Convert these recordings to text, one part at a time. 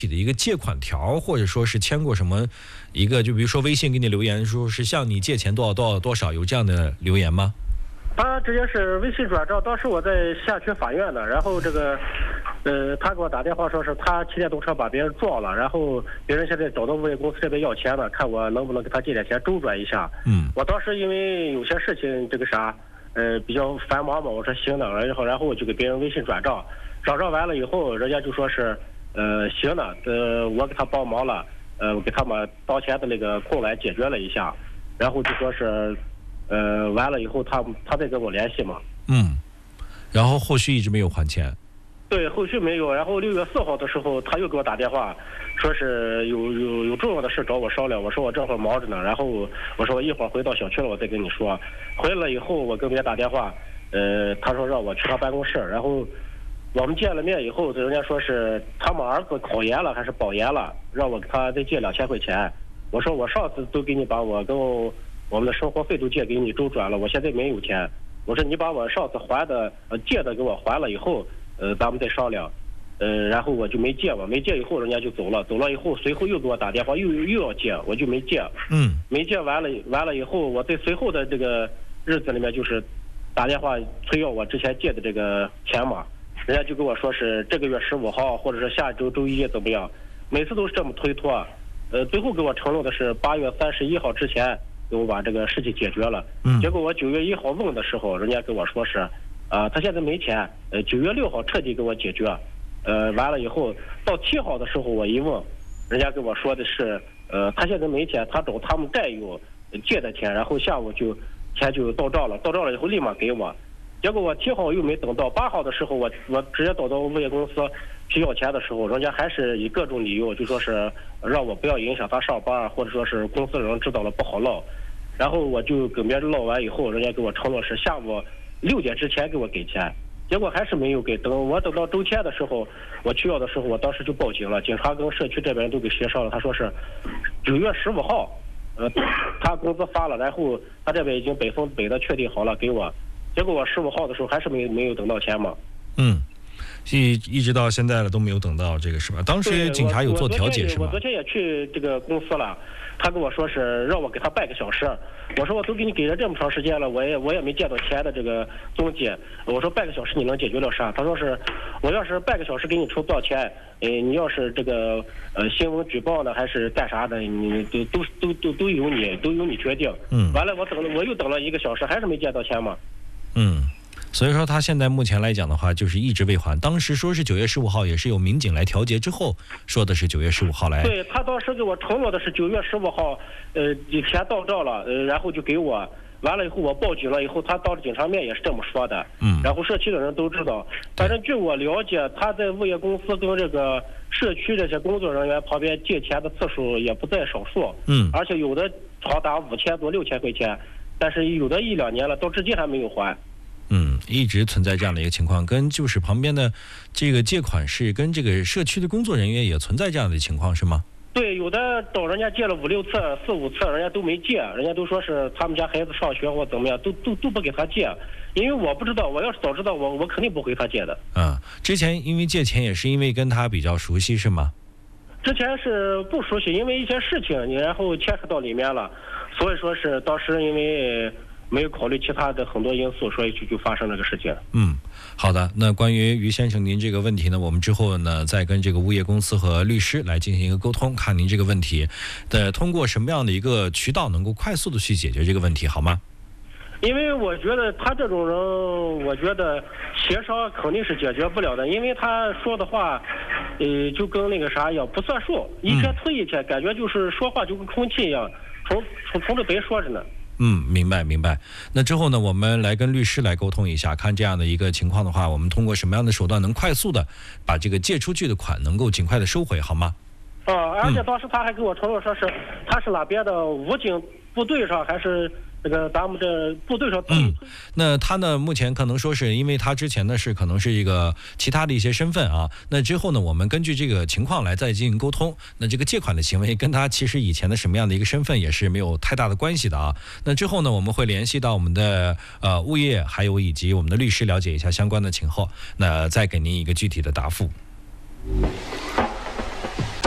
的一个借款条，或者说是签过什么一个，就比如说微信给你留言说是向你借钱多少多少多少，有这样的留言吗？ 他直接是微信转账，当时我在下区法院呢，然后这个，他给我打电话说是他骑电动车把别人撞了，然后别人现在找到物业公司这边要钱了，看我能不能给他借点钱周转一下。我当时因为有些事情这个啥，比较繁忙嘛，我说行的，然后我就给别人微信转账，转账完了以后，人家就说是，行的，我给他帮忙了，我给他们当前的那个困难解决了一下，然后就说是。完了以后他再跟我联系嘛。 然后后续一直没有还钱。 对，后续没有。然后6月4号的时候，他又给我打电话，说是有重要的事找我商量。我说我这会儿忙着呢，然后我说我一会儿回到小区了，我再跟你说。回来了以后，我跟别人打电话，他说让我去他办公室，然后我们见了面以后，人家说是他们儿子考研了还是保研了，让我给他再借2000块钱。我说我上次都给你把我跟我们的生活费都借给你周转了，我现在没有钱。我说你把我上次还的借的给我还了以后，咱们再商量。然后我就没借嘛，没借以后人家就走了以后，随后又给我打电话，又要借，我就没借。没借完了以后，我在随后的这个日子里面就是打电话催要我之前借的这个钱嘛，人家就跟我说是这个月15号或者是下周周一怎么样，每次都是这么推脱。最后给我承诺的是8月31号之前。给我把这个事情解决了，结果我9月1号问的时候，人家跟我说是，他现在没钱，9月6号彻底给我解决，完了以后到7号的时候我一问，人家跟我说的是，他现在没钱，他找他们战友借的钱，然后下午钱就到账了以后立马给我，结果我7号又没等到，8号的时候我直接找到物业公司去要钱的时候，人家还是以各种理由就说是让我不要影响他上班，或者说是公司人知道了不好闹。然后我就跟别人闹完以后，人家给我承诺是下午6点之前给我给钱，结果还是没有给。等到周天的时候，我去要的时候，我当时就报警了，警察跟社区这边都给协商了，他说是9月15号，他工资发了，然后他这边已经北的确定好了给我，结果我15号的时候还是没有等到钱嘛。 一直到现在了都没有等到这个是吧？当时警察有做调解是吧？ 我昨天也去这个公司了，他跟我说是让我给他半个小时，我说我都给你给了这么长时间了，我也没见到钱的这个踪迹，我说半个小时你能解决了啥？他说是我要是半个小时给你出多少钱，你要是这个新闻举报呢还是干啥的，你都由你决定。完了我又等了1个小时，还是没见到钱嘛。 所以说他现在目前来讲的话，就是一直未还。当时说是9月15号，也是有民警来调解之后，说的是9月15号来。 对，他当时给我承诺的是9月15号，钱到账了，然后就给我。完了以后我报警了以后，他当着警察面也是这么说的。然后社区的人都知道。反正据我了解，他在物业公司跟这个社区这些工作人员旁边借钱的次数也不在少数。而且有的长达5000多6000块钱，但是有的1、2年了，到至今还没有还。 一直存在这样的一个情况，跟就是旁边的这个借款是跟这个社区的工作人员也存在这样的情况是吗？ 对，有的找人家借了5、6次、4、5次，人家都没借，人家都说是他们家孩子上学或怎么样，都不给他借，因为我不知道，我要是早知道，我肯定不会他借的。 之前因为借钱也是因为跟他比较熟悉是吗？ 之前是不熟悉，因为一些事情，然后牵扯到里面了，所以说是当时因为没有考虑其他的很多因素，所以就发生这个事情。 好的。那关于于先生您这个问题呢，我们之后呢再跟这个物业公司和律师来进行一个沟通，看您这个问题的通过什么样的一个渠道能够快速的去解决这个问题，好吗？ 因为我觉得他这种人，我觉得协商肯定是解决不了的，因为他说的话，就跟那个啥一样，不算数，一天推一天，感觉就是说话就跟空气一样，从着白说着呢。 明白。那之后呢，我们来跟律师来沟通一下，看这样的一个情况的话，我们通过什么样的手段能快速的把这个借出去的款能够尽快的收回，好吗？ 而且当时他还跟我承诺说是他是哪边的武警部队上还是这个咱们这部队上。 那他呢目前可能说是因为他之前呢是可能是一个其他的一些身份啊，那之后呢我们根据这个情况来再进行沟通，那这个借款的行为跟他其实以前的什么样的一个身份也是没有太大的关系的啊。那之后呢我们会联系到我们的物业还有以及我们的律师了解一下相关的情况，那再给您一个具体的答复。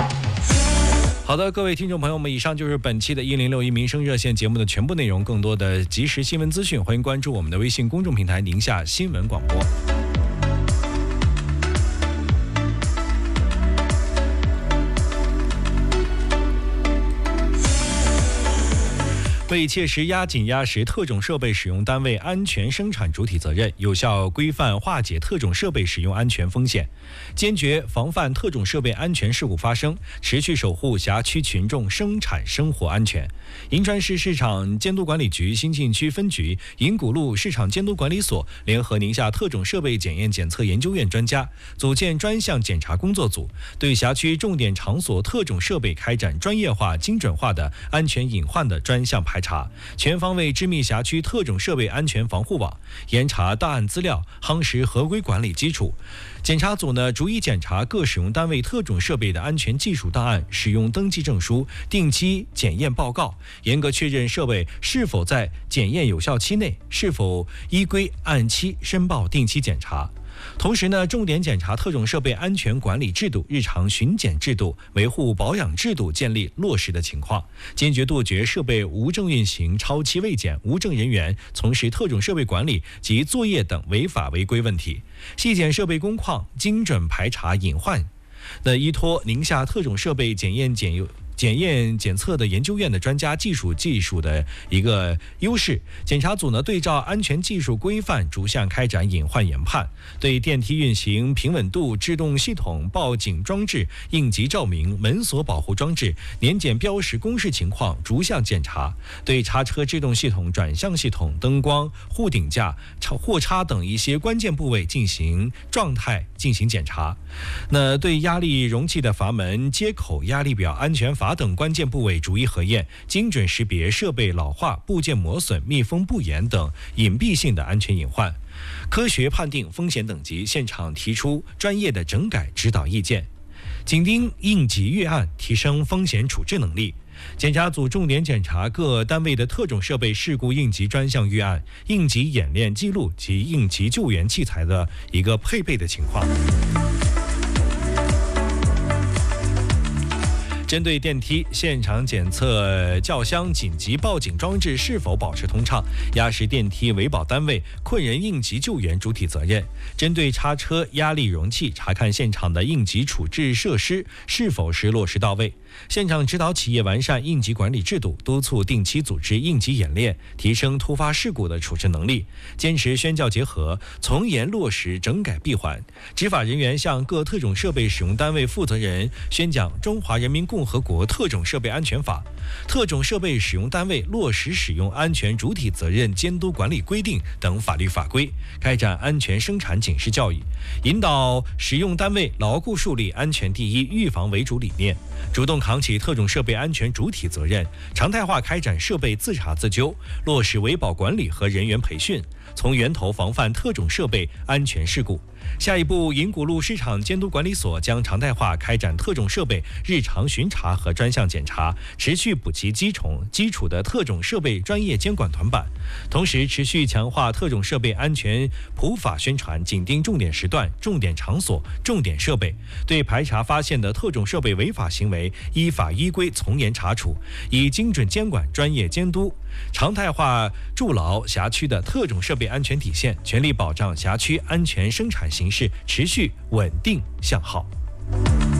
好的，各位听众朋友们，以上就是本期的1061民生热线节目的全部内容。更多的即时新闻资讯，欢迎关注我们的微信公众平台宁夏新闻广播。为切实压实特种设备使用单位安全生产主体责任，有效规范化解特种设备使用安全风险，坚决防范特种设备安全事故发生，持续守护辖区群众生产生活安全。银川市市场监督管理局新沁区分局、银谷路市场监督管理所联合宁夏特种设备检验检测研究院专家，组建专项检查工作组，对辖区重点场所特种设备开展专业化、精准化的安全隐患的专项排查，全方位织密辖区特种设备安全防护网，严查档案资料，夯实合规管理基础。检查组逐一检查各使用单位特种设备的安全技术档案、使用登记证书、定期检验报告，严格确认设备是否在检验有效期内，是否依规按期申报定期检查。同时重点检查特种设备安全管理制度、日常巡检制度、维护保养制度建立落实的情况，坚决杜绝设备无证运行、超期未检、无证人员从事特种设备管理及作业等违法违规问题，细检设备工况，精准排查隐患。依托宁夏特种设备检验检测的研究院的专家技术的一个优势，检查组对照安全技术规范逐项开展隐患研判，对电梯运行、平稳度、制动系统、报警装置、应急照明、门锁保护装置、年检标识公示情况逐项检查，对叉车制动系统、转向系统、灯光、护顶架、货叉等一些关键部位进行状态进行检查。对压力容器的阀门、接口、压力表、安全阀等关键部位逐一核验，精准识别设备老化、部件磨损、密封不严等隐蔽性的安全隐患，科学判定风险等级，现场提出专业的整改指导意见，紧盯应急预案，提升风险处置能力。检查组重点检查各单位的特种设备事故应急专项预案、应急演练记录及应急救援器材的一个配备的情况。针对电梯现场检测轿厢紧急报警装置是否保持通畅，压实电梯维保单位困人应急救援主体责任；针对叉车、压力容器，查看现场的应急处置设施是否落实到位；现场指导企业完善应急管理制度，督促定期组织应急演练，提升突发事故的处置能力；坚持宣教结合，从严落实整改闭环。执法人员向各特种设备使用单位负责人宣讲《中华人民共和国特种设备安全法》、特种设备使用单位落实使用安全主体责任监督管理规定等法律法规，开展安全生产警示教育，引导使用单位牢固树立安全第一、预防为主理念，主动扛起特种设备安全主体责任，常态化开展设备自查自纠，落实维保管理和人员培训，从源头防范特种设备安全事故。下一步，银谷路市场监督管理所将常态化开展特种设备日常巡查和专项检查，持续补齐基础的特种设备专业监管团板，同时持续强化特种设备安全普法宣传，紧盯重点时段、重点场所、重点设备，对排查发现的特种设备违法行为依法依规从严查处，以精准监管、专业监督，常态化筑牢辖区的特种设备安全底线，全力保障辖区安全生产形势持续稳定向好。